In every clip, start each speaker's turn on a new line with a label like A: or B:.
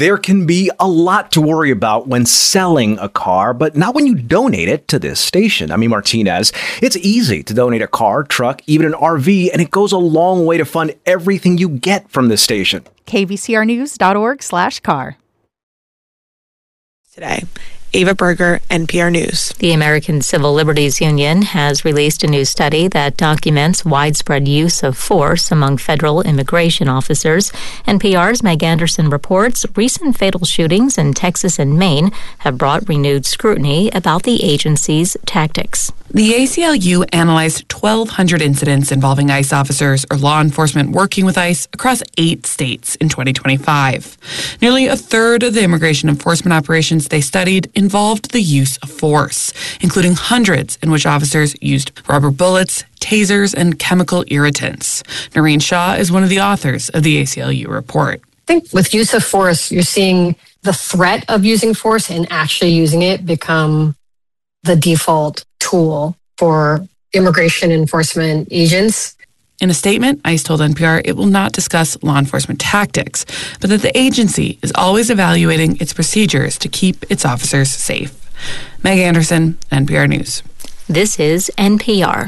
A: There can be a lot to worry about when selling a car, but not when you donate it to this station. I'm Martinez. It's easy to donate a car, truck, even an RV, and it goes a long way to fund everything you get from this station.
B: kvcrnews.org/car.
C: Today, Ava Berger, NPR News.
D: The American Civil Liberties Union has released a new study that documents widespread use of force among federal immigration officers. NPR's Meg Anderson reports recent fatal shootings in Texas and Maine have brought renewed scrutiny about the agency's tactics.
C: The ACLU analyzed 1,200 incidents involving ICE officers or law enforcement working with ICE across 8 states in 2025. Nearly a third of the immigration enforcement operations they studied involved the use of force, including hundreds in which officers used rubber bullets, tasers, and chemical irritants. Noreen Shaw is one of the authors of the ACLU report.
E: I think with use of force, you're seeing the threat of using force and actually using it become the default tool for immigration enforcement agents.
C: In a statement, ICE told NPR it will not discuss law enforcement tactics, but that the agency is always evaluating its procedures to keep its officers safe. Meg Anderson, NPR News.
D: This is NPR.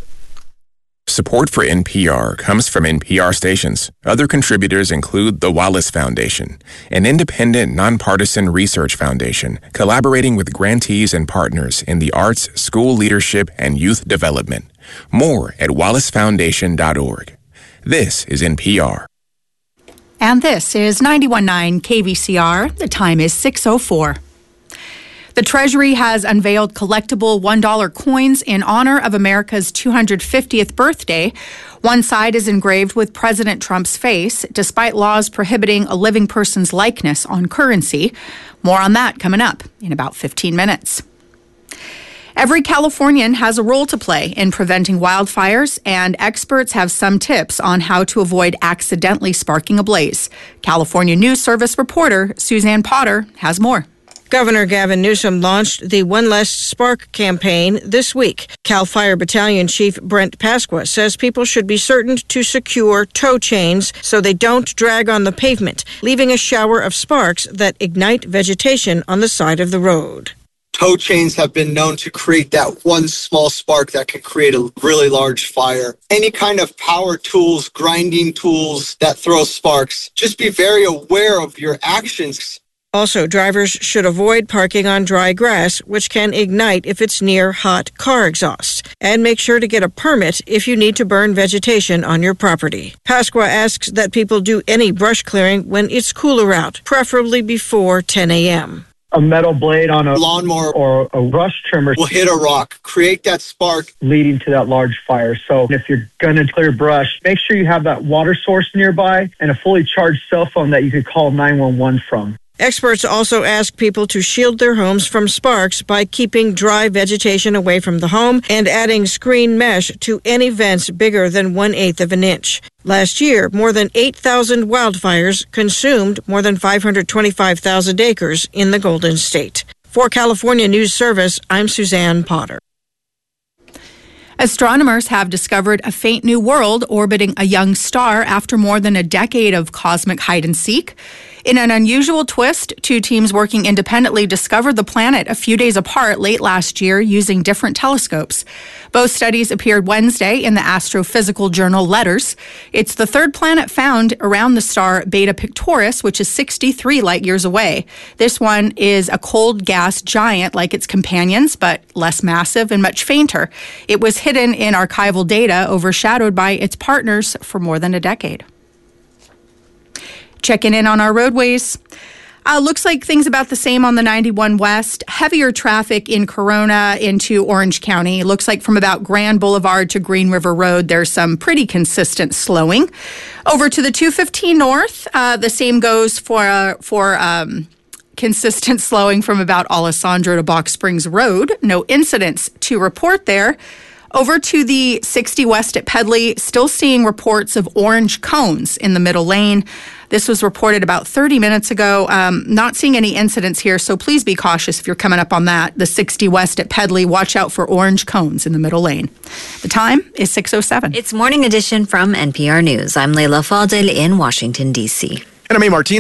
F: Support for NPR comes from NPR stations. Other contributors include the Wallace Foundation, an independent, nonpartisan research foundation collaborating with grantees and partners in the arts, school leadership, and youth development. More at wallacefoundation.org. This is NPR.
B: And this is 91.9 KVCR. The time is 6:04. The Treasury has unveiled collectible $1 coins in honor of America's 250th birthday. One side is engraved with President Trump's face, despite laws prohibiting a living person's likeness on currency. More on that coming up in about 15 minutes. Every Californian has a role to play in preventing wildfires, and experts have some tips on how to avoid accidentally sparking a blaze. California News Service reporter Suzanne Potter has more.
G: Governor Gavin Newsom launched the One Less Spark campaign this week. CAL FIRE Battalion Chief Brent Pasqua says people should be certain to secure tow chains so they don't drag on the pavement, leaving a shower of sparks that ignite vegetation on the side of the road.
H: Tow chains have been known to create that one small spark that can create a really large fire. Any kind of power tools, grinding tools that throw sparks, just be very aware of your actions.
G: Also, drivers should avoid parking on dry grass, which can ignite if it's near hot car exhaust. And make sure to get a permit if you need to burn vegetation on your property. Pasqua asks that people do any brush clearing when it's cooler out, preferably before 10 a.m.
I: A metal blade on a
H: lawnmower
I: or a brush trimmer
H: will hit a rock, create that spark,
I: leading to that large fire. So if you're going to clear brush, make sure you have that water source nearby and a fully charged cell phone that you could call 911 from.
G: Experts also ask people to shield their homes from sparks by keeping dry vegetation away from the home and adding screen mesh to any vents bigger than 1/8 of an inch. Last year, more than 8,000 wildfires consumed more than 525,000 acres in the Golden State. For California News Service, I'm Suzanne Potter.
B: Astronomers have discovered a faint new world orbiting a young star after more than a decade of cosmic hide and seek. In an unusual twist, 2 teams working independently discovered the planet a few days apart late last year using different telescopes. Both studies appeared Wednesday in the astrophysical journal Letters. It's the third planet found around the star Beta Pictoris, which is 63 light years away. This one is a cold gas giant like its companions, but less massive and much fainter. It was hidden in archival data, overshadowed by its partners for more than a decade. Checking in on our roadways. Looks like things about the same on the 91 West. Heavier traffic in Corona into Orange County. Looks like from about Grand Boulevard to Green River Road, there's some pretty consistent slowing. Over to the 215 North, the same goes for consistent slowing from about Alessandro to Box Springs Road. No incidents to report there. Over to the 60 West at Pedley, still seeing reports of orange cones in the middle lane. This was reported about 30 minutes ago. Not seeing any incidents here, so please be cautious if you're coming up on that. The 60 West at Pedley, watch out for orange cones in the middle lane. The time is 6:07.
J: It's Morning Edition from NPR News. I'm Leila Fadel in Washington, D.C.
A: And I'm Martinez.